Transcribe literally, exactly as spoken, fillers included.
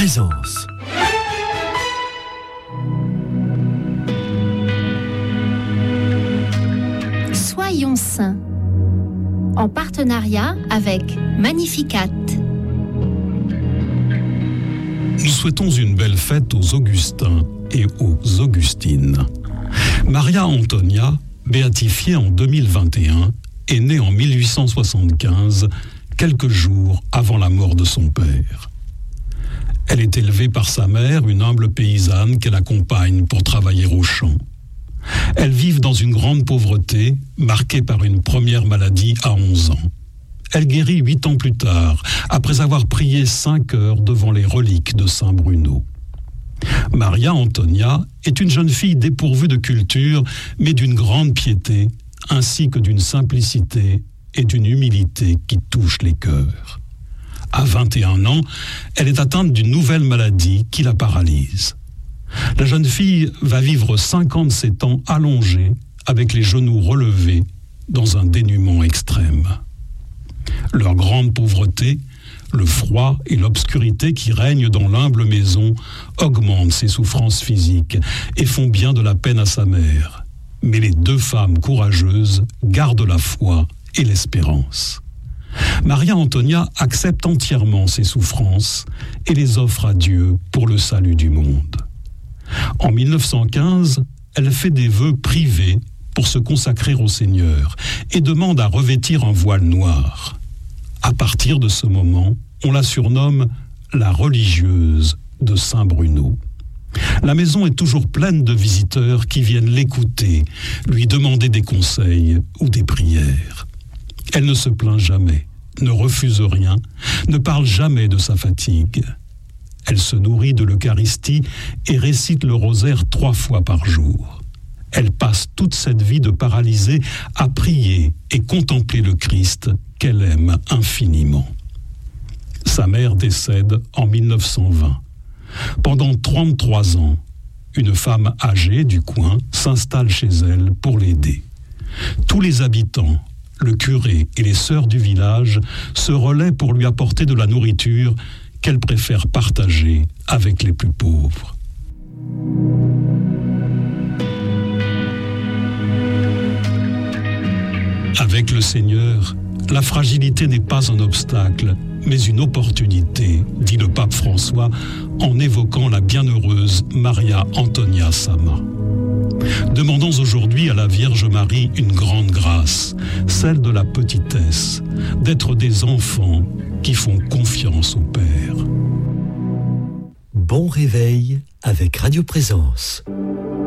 Présence. Soyons saints, en partenariat avec Magnificat. Nous souhaitons une belle fête aux Augustins et aux Augustines. Maria Antonia, béatifiée en deux mille vingt et un, est née en mille huit cent soixante-quinze, quelques jours avant la mort de son père. Elle est élevée par sa mère, une humble paysanne qu'elle accompagne pour travailler au champ. Elles vivent dans une grande pauvreté, marquée par une première maladie à onze ans. Elle guérit huit ans plus tard, après avoir prié cinq heures devant les reliques de Saint Bruno. Maria Antonia est une jeune fille dépourvue de culture, mais d'une grande piété, ainsi que d'une simplicité et d'une humilité qui touchent les cœurs. À vingt et un ans, elle est atteinte d'une nouvelle maladie qui la paralyse. La jeune fille va vivre cinquante-sept ans allongée, avec les genoux relevés, dans un dénuement extrême. Leur grande pauvreté, le froid et l'obscurité qui règnent dans l'humble maison augmentent ses souffrances physiques et font bien de la peine à sa mère. Mais les deux femmes courageuses gardent la foi et l'espérance. Maria Antonia accepte entièrement ses souffrances et les offre à Dieu pour le salut du monde. En mille neuf cent quinze, elle fait des vœux privés pour se consacrer au Seigneur et demande à revêtir un voile noir. À partir de ce moment, on la surnomme la religieuse de Saint Bruno. La maison est toujours pleine de visiteurs qui viennent l'écouter, lui demander des conseils ou des prières. Elle ne se plaint jamais, ne refuse rien, ne parle jamais de sa fatigue. Elle se nourrit de l'Eucharistie et récite le rosaire trois fois par jour. Elle passe toute cette vie de paralysée à prier et contempler le Christ qu'elle aime infiniment. Sa mère décède en mille neuf cent vingt. Pendant trente-trois ans, une femme âgée du coin s'installe chez elle pour l'aider. Tous les habitants, le curé et les sœurs du village se relaient pour lui apporter de la nourriture qu'elle préfère partager avec les plus pauvres. Avec le Seigneur, la fragilité n'est pas un obstacle, mais une opportunité, dit le pape François en évoquant la bienheureuse Maria Antonia Sama. Demandons aujourd'hui à la Vierge Marie une grande grâce, celle de la petitesse, d'être des enfants qui font confiance au Père. Bon réveil avec Radio Présence.